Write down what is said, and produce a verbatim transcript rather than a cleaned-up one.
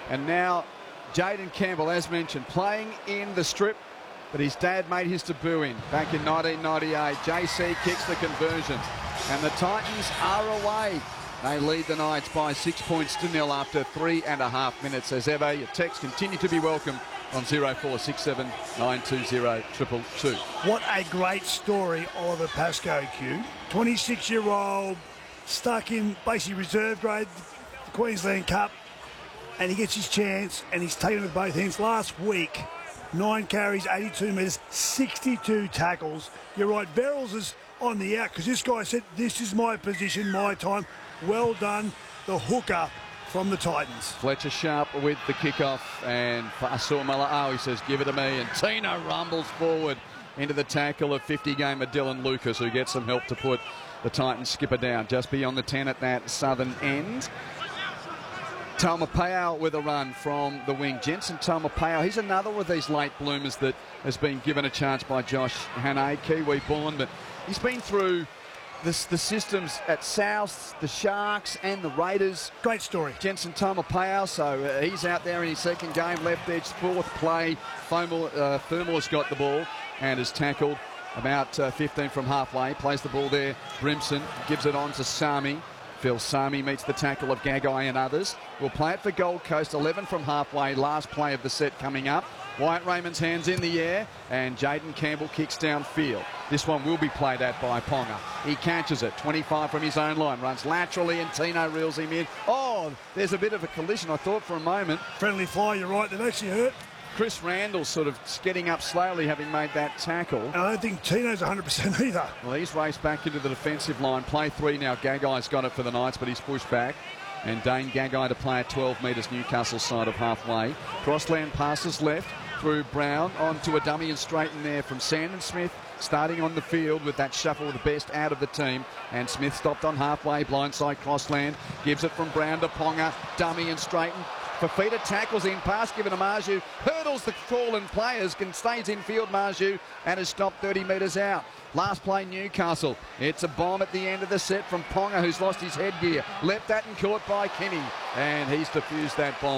And now Jayden Campbell, as mentioned, playing in the strip, but his dad made his debut in back in nineteen ninety-eight. J C kicks the conversion, and the Titans are away. They lead the Knights by six points to nil after three and a half minutes. As ever, your texts continue to be welcome on zero four six seven nine two zero two two two. What a great story, Oliver Pascoe, Q. twenty-six-year-old, stuck in basically reserve grade, the Queensland Cup, and he gets his chance, and he's taken it with both hands. Last week, nine carries, eighty-two metres, sixty-two tackles. You're right, Verrills is on the out, because this guy said, this is my position, my time. Well done, the hooker from the Titans. Fletcher Sharp with the kickoff, and Faisal Mala'au, he says, give it to me, and Tino rumbles forward into the tackle of fifty-gamer Dylan Lucas, who gets some help to put the Titans skipper down just beyond the ten at that southern end. Taumapau with a run from the wing. Jensen Taumapau, he's another of these late bloomers that has been given a chance by Josh Hannay, Kiwi born, but he's been through this, the systems at South, the Sharks and the Raiders. Great story. Jensen Taumapau, so uh, he's out there in his second game, left edge, fourth play. Thermal, uh, Thermal has got the ball and is tackled about uh, fifteen from halfway. Plays the ball there. Brimson gives it on to Sami. Phil Sami meets the tackle of Gagai and others. We'll play it for Gold Coast. eleven from halfway. Last play of the set coming up. Wyatt Raymond's hands in the air, and Jayden Campbell kicks downfield. This one will be played at by Ponga. He catches it. twenty-five from his own line. Runs laterally, and Tino reels him in. Oh, there's a bit of a collision, I thought, for a moment. Friendly fly, you're right. They've actually hurt. Chris Randall sort of getting up slowly, having made that tackle. And I don't think Tino's one hundred percent either. Well, he's raced back into the defensive line. Play three now. Gagai's got it for the Knights, but he's pushed back. And Dane Gagai to play at twelve metres, Newcastle side of halfway. Crossland passes left through Brown onto a dummy and straight in there from Sandon Smith, starting on the field with that shuffle, the best out of the team. And Smith stopped on halfway, blindside Crossland, gives it from Brown to Ponga, dummy and straighten. Fafita tackles in, pass given to Marju, hurdles the fallen players, and stays in field Marju, and has stopped thirty metres out. Last play Newcastle. It's a bomb at the end of the set from Ponga, who's lost his headgear. Leapt that and caught by Kenny, and he's defused that bomb.